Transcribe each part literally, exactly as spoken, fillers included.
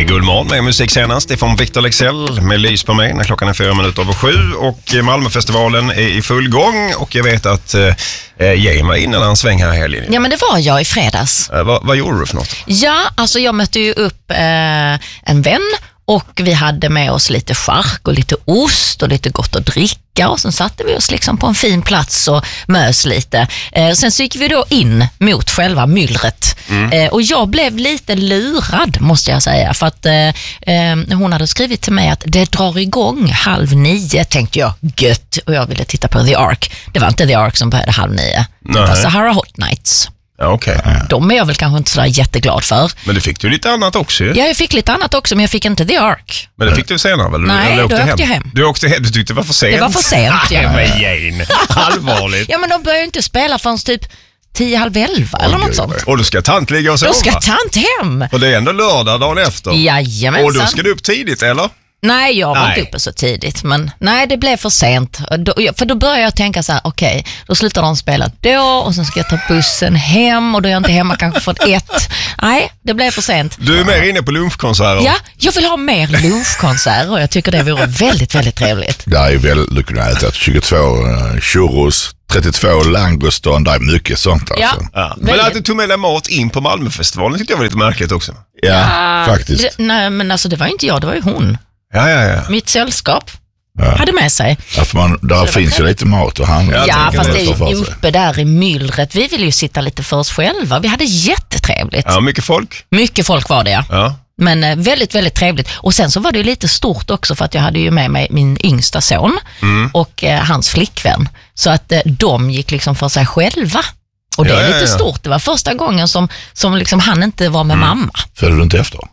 Guldmorgon med musik senast. Det är från Victor Lexell med Lys på mig när klockan är fyra minuter över sju. Och Malmöfestivalen är i full gång. Och jag vet att eh, Jane var inne en sväng här i helgen. Ja, men det var jag i fredags. Eh, vad, vad gjorde du för något? Ja, alltså jag mötte ju upp eh, en vän. Och vi hade med oss lite chark och lite ost och lite gott att dricka. Och sen satte vi oss liksom på en fin plats och mös lite. Eh, sen så gick vi då in mot själva myllret. Mm. Eh, och jag blev lite lurad, måste jag säga. För att eh, eh, hon hade skrivit till mig att det drar igång halv nio, tänkte jag. Gött. Och jag ville titta på The Ark. Det var inte The Ark som började halv nio. Nej. Det var Sahara Hot Nights. Ja, okay. De är jag väl kanske inte så jätteglad för. Men du fick ju lite annat också. Ja, jag fick lite annat också, men jag fick inte The Ark. Men det fick du senare väl? Nej, du åkte då hem. åkte jag hem. Du åkte hem, du tyckte det var för sent. Det var för sent, ja. Ja, men Jane, allvarligt. Ja, men de börjar ju inte spela förrän typ tio, halv elva eller något sånt. Och du ska tant ligga och sova. Då ska tant hem. Och det är ändå lördag dagen efter. Jajamensan. Och då ska du upp tidigt, eller? Nej, jag var nej. inte uppe så tidigt. Men nej, det blev för sent. Då, för då började jag tänka så här, okej, okay, då slutar de spela då och sen ska jag ta bussen hem och då är jag inte hemma kanske för ett. Nej, det blev för sent. Du är mer inne på lunchkonserter. Ja, jag vill ha mer lunchkonserter och jag tycker det vore väldigt, väldigt trevligt. Det är väl, du kunde äta tjugotvå uh, churros, trettiotvå langoston, det är mycket sånt alltså. Ja, ja. Men att du tog med dig mat in på Malmöfestivalen tyckte jag var lite märkligt också. Ja, ja faktiskt. Det, nej, men alltså det var inte jag, det var ju hon. Ja, ja, ja. Mitt sällskap ja. hade med sig. Ja, för man, där finns ju lite mat och handla. Ja, fast det är ju uppe där i myllret. Vi ville ju sitta lite för oss själva. Vi hade jättetrevligt. Ja, mycket folk. Mycket folk var det, ja. ja. Men eh, väldigt, väldigt trevligt. Och sen så var det ju lite stort också för att jag hade ju med mig min yngsta son mm. och eh, hans flickvän. Så att eh, de gick liksom för sig själva. Och det ja, är lite ja, ja. stort. Det var första gången som, som liksom han inte var med mm. mamma. Följde du inte efter?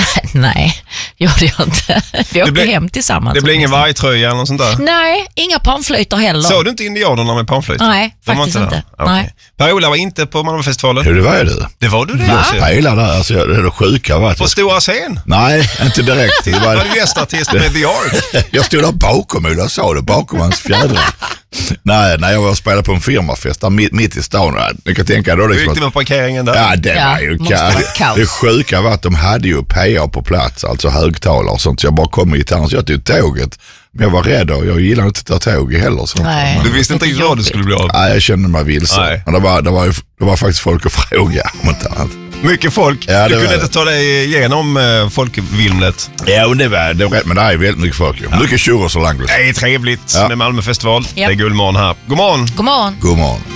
Nej, gjorde jag inte. Vi åkte blir, hem tillsammans. Det blir ingen vargtröja eller något sånt där? Nej, inga panflöjter heller. Såg du inte indianerna med panflöjter? Nej, de faktiskt inte. Okay. Nej. Per-Ola var inte på Malmöfestivalen? Jo, det var ju det. Det var du det? Jag spelade där, alltså det är det sjuka. Var på stora scen? Nej, inte direkt. Det var du gästartist med The Ark? Jag stod där bakom Ola, sa det, bakom hans fjädrar. Nej, när jag var och spelade på en firmafest där mitt, mitt i stan. Du kan tänka då liksom. Hur gick det med parkeringen där? Ja, det ja, var ju kaos. Det sjuka var att de hade ju P A på plats, alltså högtalare och sånt. Så jag bara kom med gitarren, så jag tog tåget. Men jag var rädd och jag gillade inte att ta tåg heller. Så Nej, du visste inte vad du skulle bli av? Nej, jag kände mig vilse. Men det var, det, var, det var faktiskt folk att fråga om inte annat. Mycket folk. Ja, du kunde var... inte ta dig igenom uh, folkvimlet. Ja, men det var, det var rätt. Men det är väldigt mycket folk. Ja. Mycket churros och langos. Det är trevligt ja. med Malmöfestival. Ja. Det är Guldmorgon här. God morgon. God morgon. God morgon.